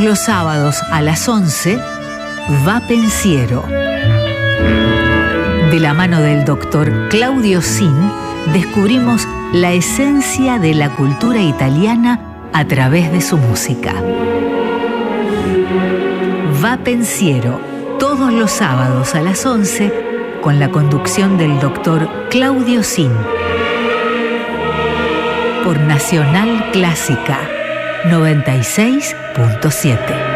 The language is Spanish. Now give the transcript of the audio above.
los sábados a las 11, Va Pensiero. De la mano del doctor Claudio Zin, descubrimos la esencia de la cultura italiana a través de su música. Va Pensiero, todos los sábados a las 11, con la conducción del doctor Claudio Zin. Por Nacional Clásica 96.7.